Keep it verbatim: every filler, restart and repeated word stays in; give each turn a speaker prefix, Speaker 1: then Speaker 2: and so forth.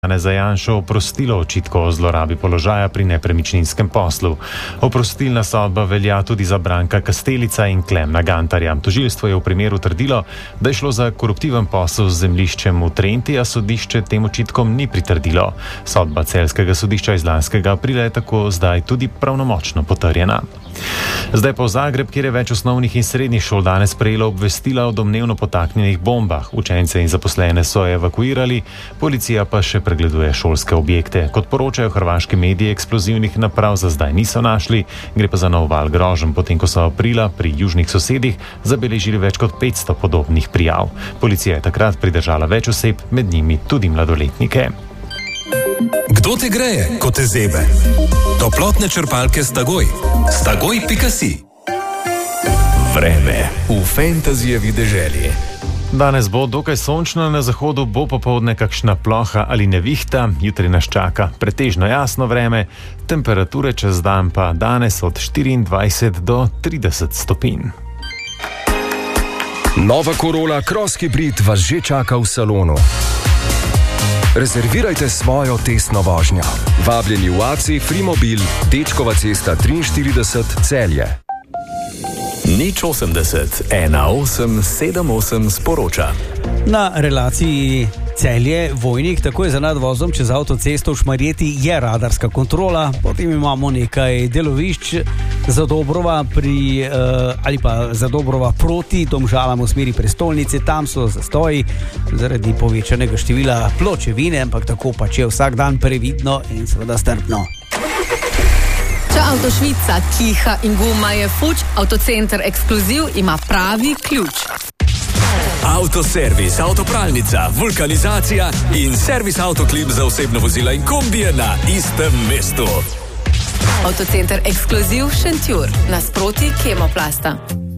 Speaker 1: Janeza Janšo oprostilo očitkov o zlorabi položaja pri nepremičninskem poslu. Oprostilna sodba velja tudi za Branka Kastelica in Klemna Gantarja. Tožilstvo je v primeru trdilo, da je šlo za koruptiven posel z zemljiščem v Trenti, a sodišče tem očitkom ni pritrdilo. Sodba celjskega sodišča iz lanskega aprila je tako zdaj tudi pravnomočno potrjena. Zdaj pa v Zagreb, kjer je več osnovnih in srednjih šol danes prejelo obvestila o domnevno potaknjenih bombah. Učence in zaposlene so evakuirali, policija pa še pregleduje šolske objekte. Kot poročajo hrvaški mediji, eksplozivnih naprav za zdaj niso našli, gre pa za nov val groženj, potem ko so aprila pri južnih sosedih zabeležili več kot petsto podobnih prijav. Policija je takrat pridržala več oseb, med njimi tudi mladoletnike.
Speaker 2: Kdo te greje, ko te zebe? Toplotne črpalke Stagoj. Stagoj pika si. Vreme v Fantasyjevi deželi.
Speaker 1: Danes bo dokaj sončno, na zahodu bo popoldne kakšna ploha ali nevihta, jutri nas čaka pretežno jasno vreme, temperature čez dan pa danes od štiriindvajset do trideset stopinj.
Speaker 2: Nova Corolla Cross Hybrid vas že čaka v salonu. Rezervirajte svojo testno vožnjo. Vabljeni v A C Frimobil, Dečkova cesta triinštirideset, Celje.
Speaker 3: Nič osemdeset, ena osem sedem osem sporoča.
Speaker 4: Na relaciji Celje-Vojnik, takoj za nadvozom čez avtocesto v Šmarjeti, je radarska kontrola, potem imamo nekaj delovišč za Dobrova pri, uh, ali pa za Dobrova proti Domžalam v smeri prestolnice, tam so zastoji zaradi povečanega števila pločevine, ampak tako pač je vsak dan previdno in seveda strpno.
Speaker 5: Če avto švica, kiha in guma je fuč, Avtocenter Ekskluziv ima pravi ključ.
Speaker 3: Avtoservis, avtopralnica, vulkanizacija in servis Avtoklip za osebno vozila in kombije na istem mestu.
Speaker 5: Avtocenter Ekskluziv Šentjur, nasproti Kemoplasta.